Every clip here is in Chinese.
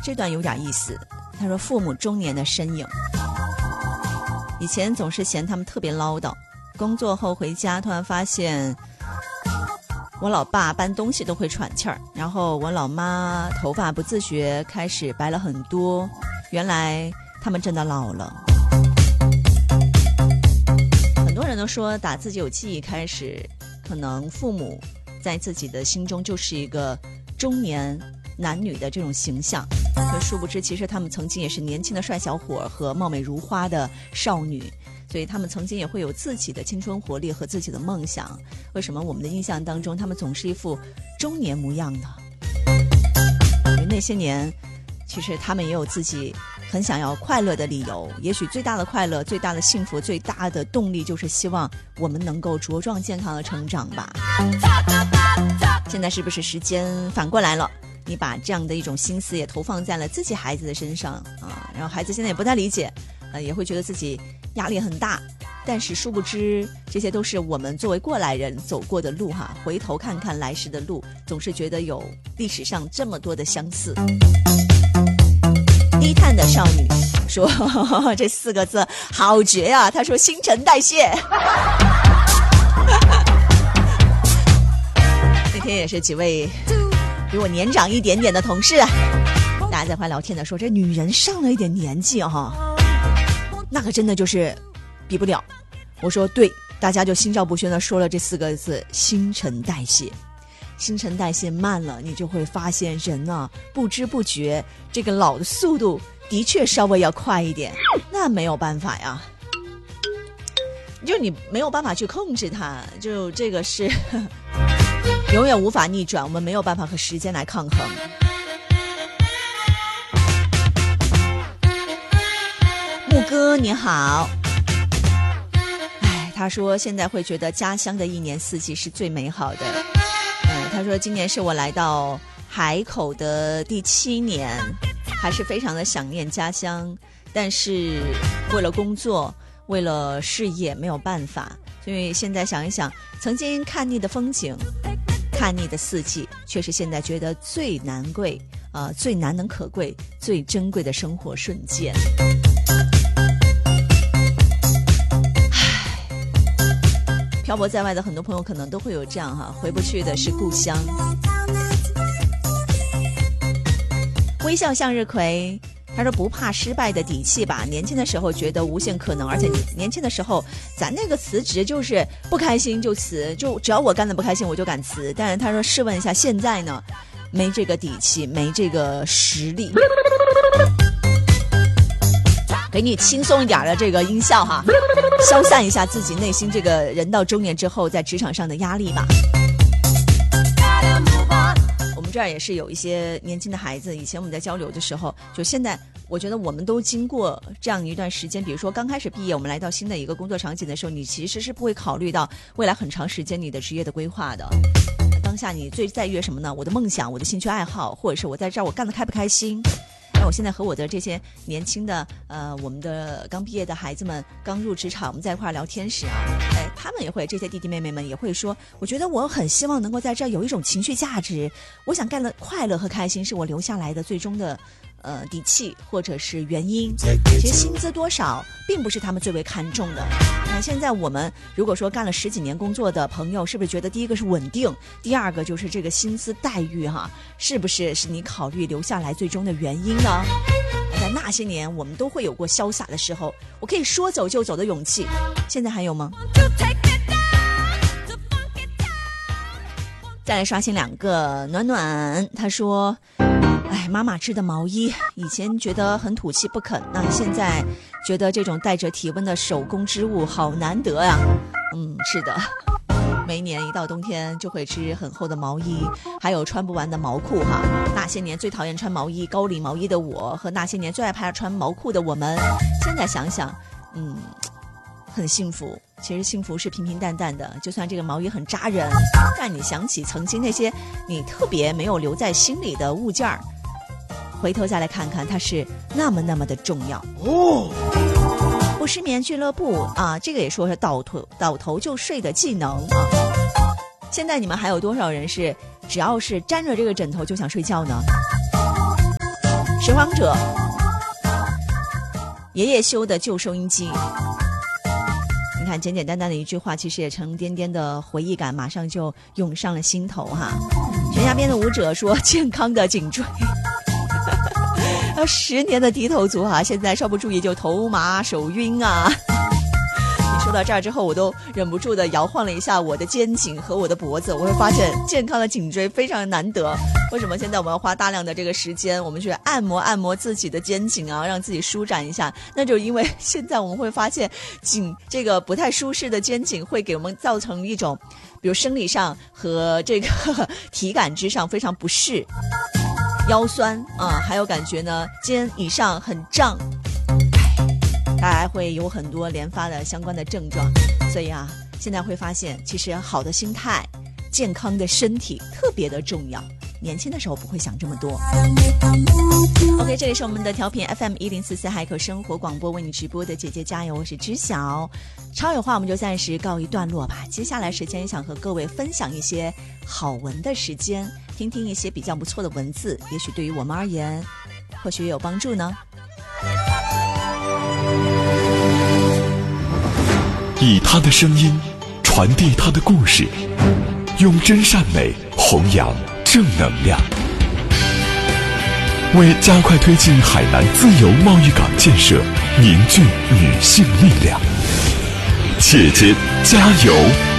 这段有点意思。他说父母中年的身影，以前总是嫌他们特别唠叨，工作后回家突然发现我老爸搬东西都会喘气儿，然后我老妈头发不自觉开始白了很多，原来他们真的老了。很多人都说打自己有记忆开始，可能父母在自己的心中就是一个中年男女的这种形象，可殊不知其实他们曾经也是年轻的帅小伙和貌美如花的少女，所以他们曾经也会有自己的青春活力和自己的梦想。为什么我们的印象当中他们总是一副中年模样呢？因为那些年其实他们也有自己很想要快乐的理由，也许最大的快乐、最大的幸福、最大的动力就是希望我们能够茁壮健康的成长吧。现在是不是时间反过来了，你把这样的一种心思也投放在了自己孩子的身上啊，然后孩子现在也不太理解，也会觉得自己压力很大，但是殊不知这些都是我们作为过来人走过的路哈，回头看看来时的路，总是觉得有历史上这么多的相似。低碳的少女说这4个字好绝啊，她说新陈代谢那天也是几位比我年长一点点的同事啊，大家在一块聊天的说这女人上了一点年纪哈，那可真的就是比不了。我说对，大家就心照不宣的说了这4个字新陈代谢。新陈代谢慢了，你就会发现人啊不知不觉这个老的速度的确稍微要快一点，那没有办法呀，就你没有办法去控制它，就这个是永远无法逆转，我们没有办法和时间来抗衡。木哥你好，他说现在会觉得家乡的一年四季是最美好的。他说今年是我来到海口的第7年，还是非常的想念家乡，但是为了工作为了事业没有办法，所以现在想一想曾经看腻的风景看腻的四季，却是现在觉得最难贵最难能可贵最珍贵的生活瞬间。漂泊在外的很多朋友可能都会有这样回不去的是故乡。微笑向日葵他说不怕失败的底气吧，年轻的时候觉得无限可能，而且年轻的时候咱那个辞职就是不开心就辞，就只要我干的不开心我就敢辞。但是他说试问一下现在呢，没这个底气没这个实力。给你轻松一点的这个音效哈，消散一下自己内心这个人到中年之后在职场上的压力吧。我们这儿也是有一些年轻的孩子，以前我们在交流的时候，就现在我觉得我们都经过这样一段时间，比如说刚开始毕业我们来到新的一个工作场景的时候，你其实是不会考虑到未来很长时间你的职业的规划的。当下你最在意什么呢？我的梦想我的兴趣爱好，或者是我在这儿我干得开不开心。那我现在和我的这些年轻的我们的刚毕业的孩子们刚入职场，我们在一块聊天时他们也会，这些弟弟妹妹们也会说，我觉得我很希望能够在这儿有一种情绪价值，我想干的快乐和开心是我留下来的最终的底气或者是原因。其实薪资多少并不是他们最为看重的。现在我们如果说干了10几年工作的朋友，是不是觉得第一个是稳定，第二个就是这个薪资待遇是不是你考虑留下来最终的原因呢？在那些年我们都会有过潇洒的时候，我可以说走就走的勇气，现在还有吗？再来刷新2个暖暖，他说妈妈织的毛衣以前觉得很土气不肯，那现在觉得这种带着体温的手工织物好难得呀。是的，每一年一到冬天就会织很厚的毛衣，还有穿不完的毛裤那些年最讨厌穿毛衣高领毛衣的我，和那些年最爱拍穿毛裤的我们，现在想想很幸福。其实幸福是平平淡淡的，就算这个毛衣很扎人，但你想起曾经那些你特别没有留在心里的物件儿，回头再来看看它是那么那么的重要不失眠俱乐部这个也说是倒头就睡的技能现在你们还有多少人是只要是沾着这个枕头就想睡觉呢？ 拾荒者，爷爷修的旧收音机。你看，简简单单的一句话，其实也沉甸甸的回忆感马上就涌上了心头哈。悬崖边的舞者说健康的颈椎10年的低头族啊，现在稍不注意就头麻手晕啊。你说到这儿之后，我都忍不住的摇晃了一下我的肩颈和我的脖子，我会发现健康的颈椎非常难得。为什么现在我们要花大量的这个时间，我们去按摩自己的肩颈啊，让自己舒展一下？那就因为现在我们会发现这个不太舒适的肩颈会给我们造成一种比如生理上和这个体感之上非常不适，腰酸啊，还有感觉呢肩以上很胀，它还会有很多连发的相关的症状。所以啊，现在会发现其实好的心态、健康的身体特别的重要。年轻的时候不会想这么多。OK， 这里是我们的调频 FM1044 海口生活广播为你直播的姐姐加油，我是知晓。超有话我们就暂时告一段落吧，接下来时间想和各位分享一些好文的时间，听听一些比较不错的文字，也许对于我们而言或许也有帮助呢。 以他的声音传递他的故事，用真善美弘扬正能量，为加快推进海南自由贸易港建设凝聚女性力量。姐姐加油！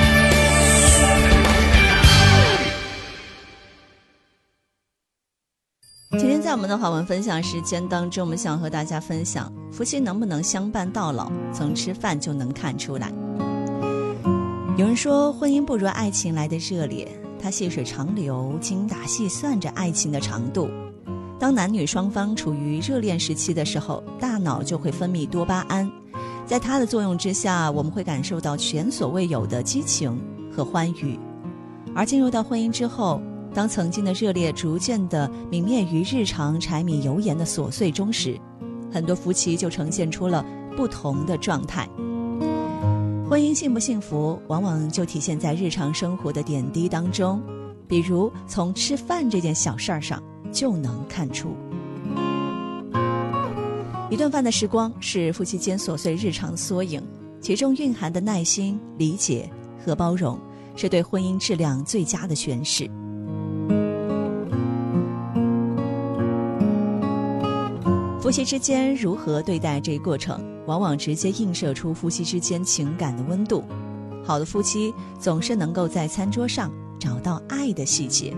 今天在我们的好文分享时间当中，我们想和大家分享夫妻能不能相伴到老，从吃饭就能看出来。有人说婚姻不如爱情来的热烈，它细水长流，精打细算着爱情的长度。当男女双方处于热恋时期的时候，大脑就会分泌多巴胺，在它的作用之下，我们会感受到前所未有的激情和欢愉。而进入到婚姻之后，当曾经的热烈逐渐的泯灭于日常柴米油盐的琐碎中时，很多夫妻就呈现出了不同的状态。婚姻幸不幸福，往往就体现在日常生活的点滴当中，比如从吃饭这件小事儿上就能看出。一顿饭的时光是夫妻间琐碎日常的缩影，其中蕴含的耐心、理解和包容，是对婚姻质量最佳的诠释。夫妻之间如何对待这一过程，往往直接映射出夫妻之间情感的温度。好的夫妻总是能够在餐桌上找到爱的细节。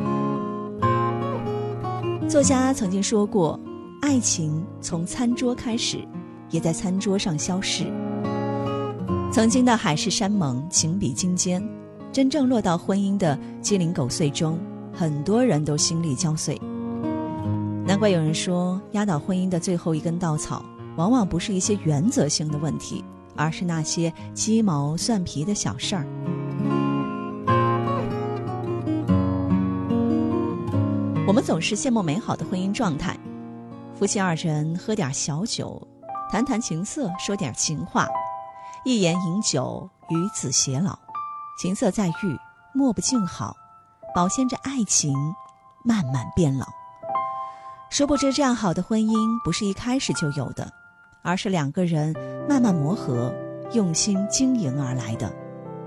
作家曾经说过，爱情从餐桌开始，也在餐桌上消逝。曾经的海誓山盟、情比金坚，真正落到婚姻的鸡零狗碎中，很多人都心力交瘁。难怪有人说，压倒婚姻的最后一根稻草，往往不是一些原则性的问题，而是那些鸡毛蒜皮的小事儿。我们总是羡慕美好的婚姻状态，夫妻二人喝点小酒，谈谈情色，说点情话，一言饮酒，与子偕老，情色在御，莫不静好，保鲜着爱情慢慢变老。殊不知，这样好的婚姻不是一开始就有的，而是两个人慢慢磨合、用心经营而来的。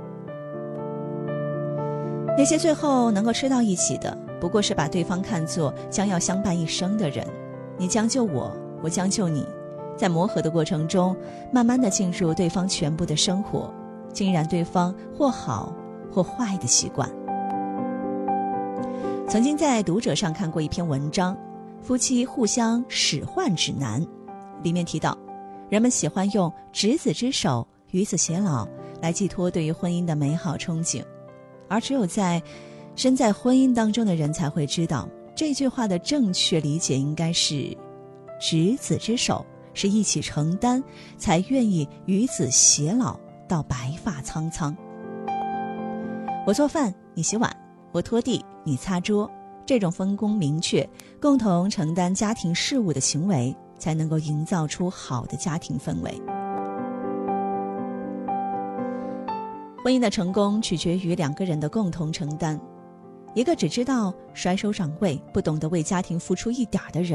那些最后能够吃到一起的，不过是把对方看作将要相伴一生的人，你将就我，我将就你，在磨合的过程中，慢慢地进入对方全部的生活，浸染对方或好或坏的习惯。曾经在读者上看过一篇文章，夫妻互相使唤指南，里面提到，人们喜欢用执子之手，与子偕老来寄托对于婚姻的美好憧憬，而只有身在婚姻当中的人才会知道，这句话的正确理解应该是，执子之手是一起承担，才愿意与子偕老到白发苍苍。我做饭，你洗碗；我拖地，你擦桌。这种分工明确、共同承担家庭事务的行为，才能够营造出好的家庭氛围。婚姻的成功取决于两个人的共同承担。一个只知道甩手掌柜，不懂得为家庭付出一点的人，